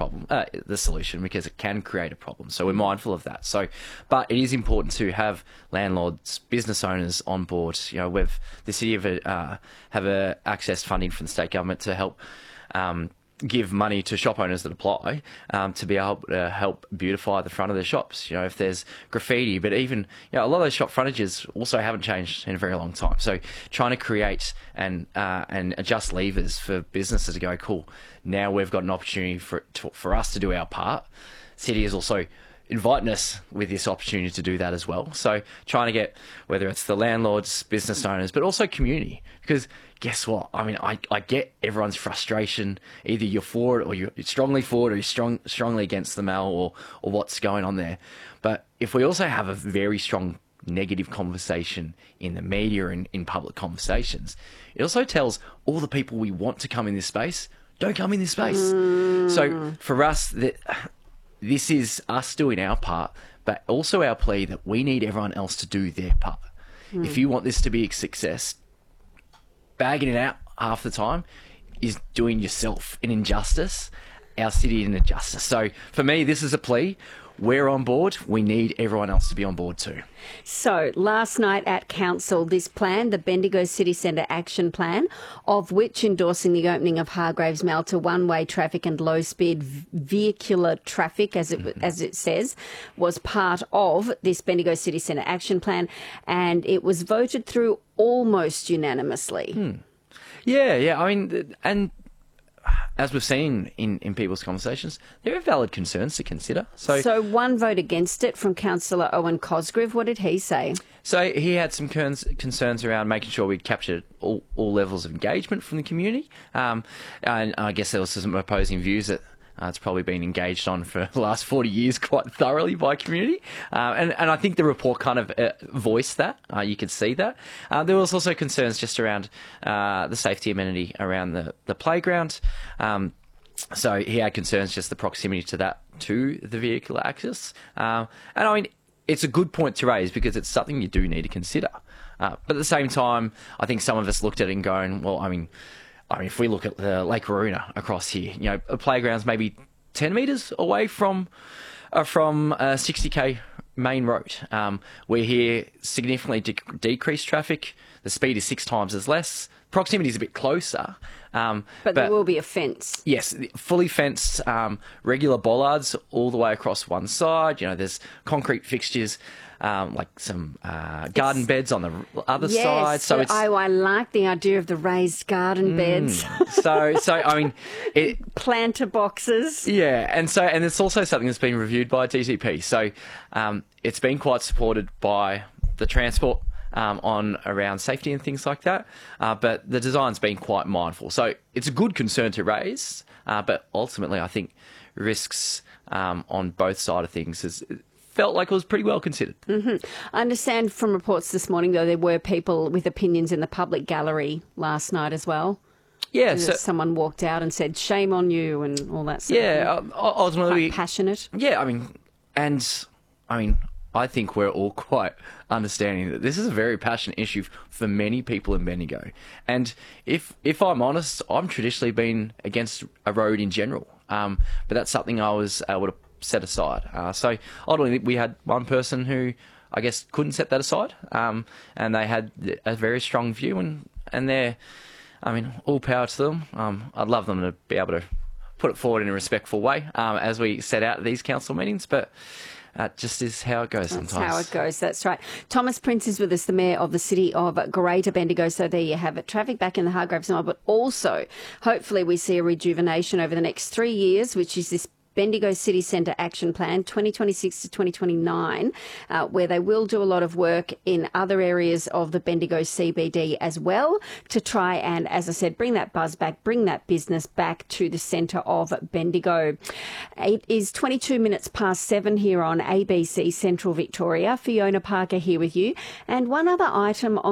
the solution, because it can create a problem. So we're mindful of that. So, but it is important to have landlords, business owners on board. You know, the city have accessed funding from the state government to help give money to shop owners that apply to be able to help beautify the front of their shops. You know, if there's graffiti, but even, you know, a lot of those shop frontages also haven't changed in a very long time. So trying to create and adjust levers for businesses to go, cool, now we've got an opportunity for us to do our part. City is also inviting us with this opportunity to do that as well. So trying to get, whether it's the landlords, business owners, but also community, because guess what? I mean, I get everyone's frustration. Either you're for it, or you're strongly for it, or you're strongly against the Mal, or what's going on there. But if we also have a very strong negative conversation in the media and in public conversations, it also tells all the people we want to come in this space, don't come in this space. So for us, this is us doing our part, but also our plea that we need everyone else to do their part. If you want this to be a success, bagging it out half the time is doing yourself an injustice, our city an injustice. So for me, this is a plea. We're on board. We need everyone else to be on board too. So last night at Council, this plan, the Bendigo City Centre Action Plan, of which endorsing the opening of Hargraves Mall to one-way traffic and low-speed vehicular traffic, as it says, was part of this Bendigo City Centre Action Plan, and it was voted through almost unanimously. Yeah. I mean, and as we've seen in people's conversations, there are valid concerns to consider. So one vote against it from Councillor Owen Cosgrove. What did he say? So he had some concerns around making sure we captured all levels of engagement from the community. And I guess there was some opposing views that it's probably been engaged on for the last 40 years quite thoroughly by community. And I think the report kind of voiced that. You could see that. There was also concerns just around the safety amenity around the playground. So he had concerns just the proximity to that, to the vehicular access. And I mean, it's a good point to raise because it's something you do need to consider. But at the same time, I think some of us looked at it and going, well, I mean, if we look at the Lake Waruna across here, you know, a playground's maybe 10 metres away from 60k main road. We're here significantly decreased traffic. The speed is 6 times as less. Proximity is a bit closer. But there will be a fence. Yes, fully fenced, regular bollards all the way across one side. You know, there's concrete fixtures, like some garden beds on the other side. So I like the idea of the raised garden beds. So I mean, planter boxes. Yeah, and it's also something that's been reviewed by DTP. So it's been quite supported by the transport on around safety and things like that. But the design's been quite mindful. So it's a good concern to raise, but ultimately I think risks on both sides of things felt like it was pretty well considered. I understand from reports this morning, though, there were people with opinions in the public gallery last night as well. Yeah, so someone walked out and said, "Shame on you," and all that sort of thing. Ultimately, quite passionate. Yeah, I mean, I think we're all quite understanding that this is a very passionate issue for many people in Bendigo. And if I'm honest, I'm traditionally been against a road in general, but that's something I was able to set aside. So ultimately, we had one person who I guess couldn't set that aside, and they had a very strong view, and they're, I mean, all power to them. I'd love them to be able to put it forward in a respectful way as we set out at these council meetings, but just is how it goes sometimes. That's how it goes, that's right. Thomas Prince is with us, the Mayor of the City of Greater Bendigo. So there you have it. Traffic back in the Hargraves Mall, but also hopefully we see a rejuvenation over the next 3 years, which is this Bendigo City Centre Action Plan 2026 to 2029, where they will do a lot of work in other areas of the Bendigo CBD as well to try and, as I said, bring that buzz back, bring that business back to the centre of Bendigo. It is 22 minutes past 7 here on ABC Central Victoria. Fiona Parker here with you. And one other item on